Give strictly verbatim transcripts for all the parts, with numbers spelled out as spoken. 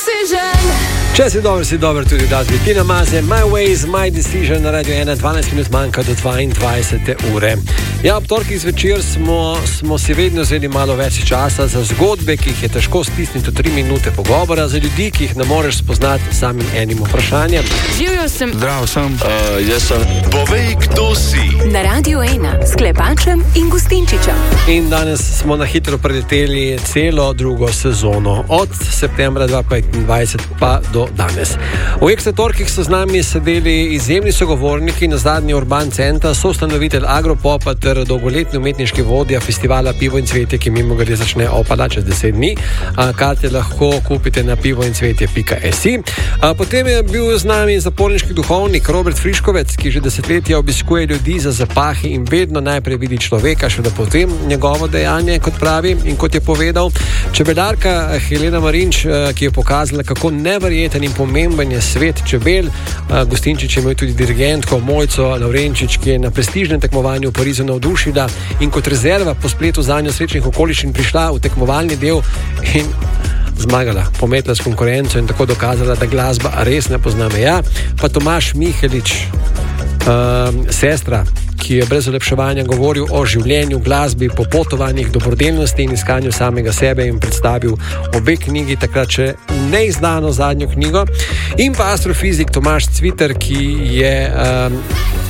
decision. Če si dober, si dober tudi glasbi Tina Maze, My Ways, My Decision na Radio ena, dvanajst minut manjka do dvaindvajsete ure. Ja, ob torkih zvečer smo, smo si vedno vzeli malo več časa za zgodbe, ki jih je težko stisniti v tri minute pogovora, za ljudi, ki jih ne moreš spoznati samim enim vprašanjem. Živjo sem. Zdrav sem. Uh, jaz sem. Povej, kdo si. Na Radio ena s Klepačem in Gustinčičem. In danes smo na hitro preleteli celo drugo sezono, od septembra dva tisoč petindvajset pa do danes. V ekstra torkih so z nami sedeli izjemni sogovorniki, na zadnji Urban Centa, soustanovitelj Agropopa ter dolgoletni umetniški vodja festivala Pivo in cvetje, ki mimogrede začne opala čez deset dni. Karte lahko kupite na pivo in cvetje pika si. Potem je bil z nami zaporniški duhovnik Robert Friškovec, ki že desetletja obiskuje ljudi za zapahi in vedno najprej vidi človeka, še da potem njegovo dejanje, kot pravi in kot je povedal. Čebelarka Helena Marinč, ki je pokazala, kako neverjeten in pomemben je svet čebel. Gustinčič je imel tudi dirigentko Mojco Lavrenčič, ki je na prestižnem tekmovanju v Parizu navdušila in kot rezerva po spletu zanjo srečnih okoliščin prišla v tekmovalni del in zmagala, pometla s konkurenco in tako dokazala, da glasba res ne pozna meja. Pa Tomaž Mihelič, uh, sestra, ki je brez olepševanja govoril o življenju, glasbi, popotovanjih, dobrodelnosti in iskanju samega sebe in predstavil obe knjigi, takrat še neizdano zadnjo knjigo. In pa astrofizik Tomaž Cviter, ki je um,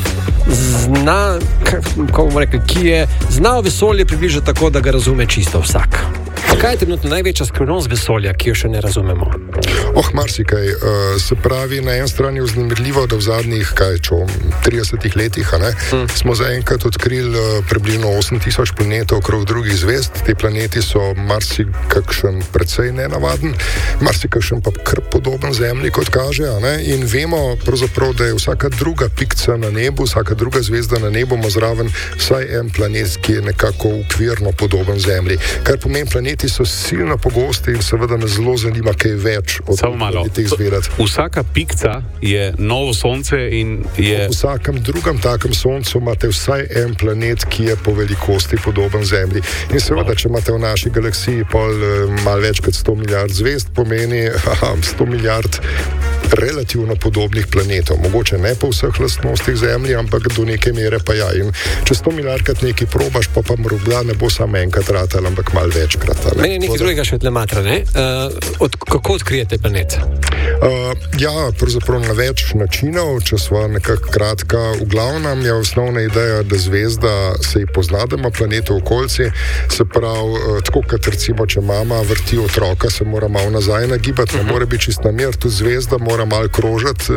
zna, kako bomo rekli, ki je znal vesolje približati tako, da ga razume čisto vsak. Kaj je trenutno največja skrivnost vesolja, ki jo še ne razumemo? Oh, marsikaj. Uh, se pravi, na eni strani vznemirljivo, da v zadnjih, kaj čo, tridesetih letih, a ne, hmm. smo zaenkrat odkrili uh, približno osem tisoč planetov okrog drugih zvezd. Te planeti so marsikakšen precej nenavaden, marsikakšen pa kar podoben Zemlji, kot kaže, a ne, in vemo pravzaprav, da je vsaka druga pikca na nebu, vsaka druga zvezda na nebu ima zraven vsaj en planet, ki je nekako ukvirno podoben Zemlji. Kar pomeni, planeti so silno pogosti in seveda me zelo zanima, kaj več od teh zvedati. Vsaka pikca je novo sonce in je... V vsakem drugem takem soncu imate vsaj en planet, ki je po velikosti podoben Zemlji. In seveda, če imate v naši galaksiji pol malo več kot sto milijard zvezd, pomeni aha, sto milijard relativno podobnih planetov. Mogoče ne po vseh lastnostih Zemlji, ampak do neke mere pa ja. In če sto milijardkrat nekaj probaš, pa pa morda ne bo samo enkrat ratal, ampak malo večkrat. Meni je nekaj drugega še odlematra, ne? Uh, od, kako odkrijete planet? Uh, ja, pravzaprav na več načinov, če sva nekako kratka. V glavnem je osnovna ideja, da zvezda se ji pozna, da ima planet v okolici. Se pravi, uh, tako kot recimo, če mama vrti otroka, se mora malo nazaj nagibati, ne more biti čist na mir, tudi zvezda mora malo krožati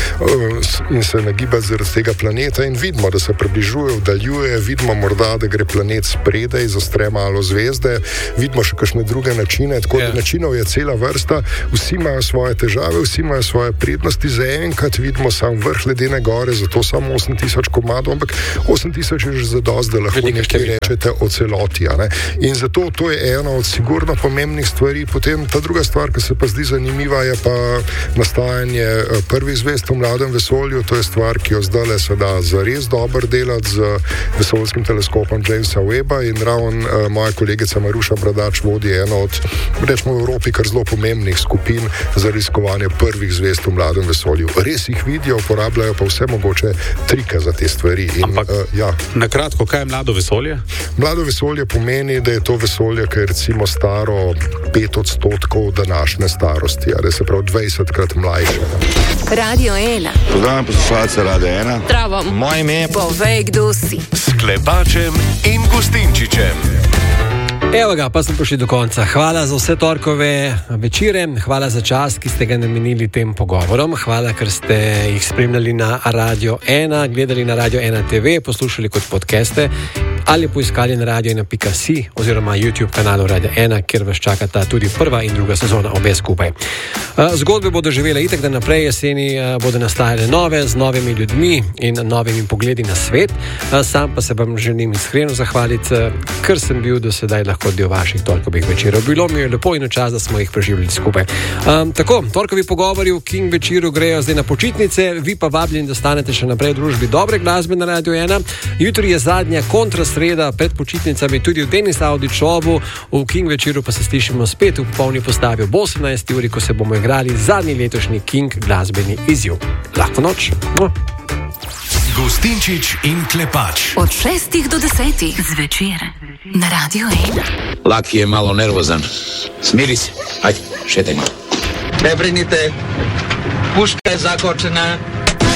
uh, in se nagibati zaradi tega planeta in vidimo, da se približuje, vdaljuje, vidimo morda, da gre planet spredaj, zastre malo zvezde, vidimo še kakšne druge načine, tako yeah. da načinov je cela vrsta, vsi imajo svoje težave, vsi imajo svoje prednosti, zaenkrat vidimo sam vrh ledene gore, zato samo osem tisoč komadov, ampak osem tisoč je že zadosti, da lahko nekaj rečete o celoti. Ne? In zato to je ena od sigurno pomembnih stvari. Potem ta druga stvar, ki se pa zdi zanimiva, je pa nastajanje prvih zvezd v mladem vesolju. To je stvar, ki jo zdaj se da zares dobro delati z vesoljskim teleskopom Jamesa Webba in ravno uh, moja kolegica Maruša Bradač vodi eno od, rečemo v Evropi, kar zelo pomembnih skupin za raziskovanje prvih zvezd v mladem vesolju. Res jih vidijo, uporabljajo pa vse mogoče trike za te stvari. In, Ampak, uh, ja. na kratko, kaj je mlado vesolje? Mlado vesolje pomeni, da je to vesolje, ki je recimo staro pet odstotkov današnje starosti, ali se pravi dvajsetkrat mlajše. Radio ena. Pozdravljam poslušalce Radio ena. Zdravo. Moje ime je Povej, kdo si. S Klepačem in Gustinčičem. Evo ga, pa smo prišli do konca. Hvala za vse torkove večere, hvala za čas, ki ste ga namenili tem pogovorom, hvala, ker ste jih spremljali na Radio ena, gledali na Radio ena te ve, poslušali kot podcaste ali poiskali na radio ena pika si oziroma YouTube kanalu Radio ena, kjer vas čakata tudi prva in druga sezona, obe skupaj. Zgodbe bodo živele itak, da naprej jeseni bodo nastajale nove, z novimi ljudmi in novimi pogledi na svet. Sam pa se vam želim iskreno zahvaliti, ker sem bil do sedaj lahko del vaših torkovih večerov. Bilo mi je lepo in čas, da smo jih preživljali skupaj. Um, tako, torkovi pogovori v King večeru grejo zdaj na počitnice, vi pa vabljeni, da stanete še naprej v družbi dobre glasbe na Radio ena. Jutri je zadnja kontra sreda pred počitnicami tudi v Denis Audi Šovu, v King večeru pa se slišimo spet v polni postavi ob osemnajsti uri, ko se bomo igrali zadnji letošnji King glasbeni izziv. Lahko noč. No. Gustinčič in Klepač. Od šestih do desetih zvečer na Radio ena. Laki je malo nervozan. Smiri se. Ajde, šetaj malo. Ne brinite, puška je zakočena.